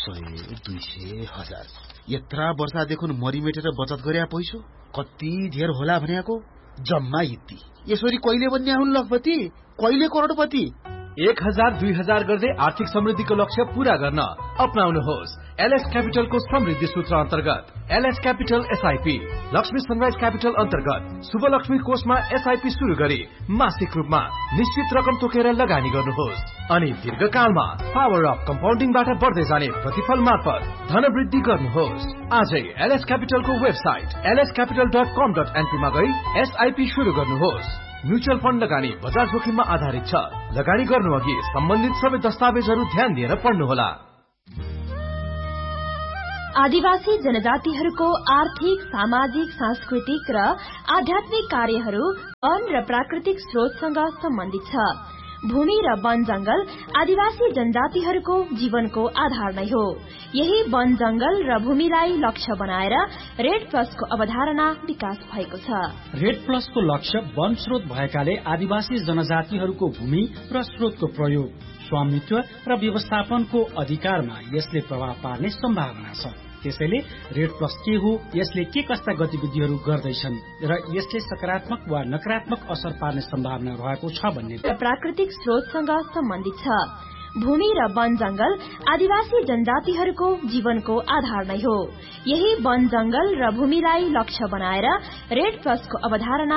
100, 200, 1000 यत्रा वर्षादेखि मरिमेटेर बचत गरे पैसो कति धेर होला भनेको जम्मा यति। यसरी कहिले बन्या हुन् लखपति, कहिले करोडपति। 1000, 2000 गर्दै आर्थिक समृद्धिको लक्ष्य पूरा गर्न अपनाउनुहोस् एलएस क्यापिटलको समृद्धि सूत्र अन्तर्गत LS capital SIP. Lakshmi sunrise capital अन्तर्गत शुभलक्ष्मी कोषमा एसआईपी सुरु गरी मासिक रूपमा निश्चित रकम तोकेर लगानी गर्नुहोस् अनि दीर्घकालमा पावर अफ कम्पाउन्डिङबाट बढ्दै जाने प्रतिफल मार्फत धनवृद्धि गर्नुहोस्। आजै एलएस क्यापिटलको वेबसाइट lscapital.com.np मा गई एसआईपी सुरु गर्नुहोस्। म्युचुअल फण्ड लगानी बजार जोखिममा आधारित छ। लगानी गर्नु अघि सम्बन्धित सबै दस्तावेजहरू ध्यान दिएर पढ्नुहोला। आदिवासी जनजातिहरूको आर्थिक, सामाजिक, सांस्कृतिक र आध्यात्मिक कार्यहरू वन र प्राकृतिक स्रोतसँग सम्बन्धित छ। भूमि र वन जंगल आदिवासी जनजातिहरूको जीवनको आधार नै हो। यही वन जंगल र भूमिलाई लक्ष्य बनाएर रेड प्लसको अवधारणा विकास भएको छ। रेड प्लसको लक्ष्य वन स्रोत भएकाले आदिवासी जनजातिहरूको भूमि र स्रोतको प्रयोग, स्वामित्व र व्यवस्थापनको अधिकारमा यसले प्रभाव पार्ने सम्भावना छ। त्यसैले रेड प्लस के हो, यसले के कस्ता गतिविधिहरू गर्दैछन् र यसले सकारात्मक वा नकारात्मक असर पार्ने सम्भावना रहेको छ भन्ने प्राकृतिक स्रोतसँग सम्बन्धित छ। भूमि र वन जंगल आदिवासी जनजातिहरूको जीवनको आधार नै हो। यही वन जंगल र भूमिलाई लक्ष्य बनाएर रेड प्लसको अवधारणा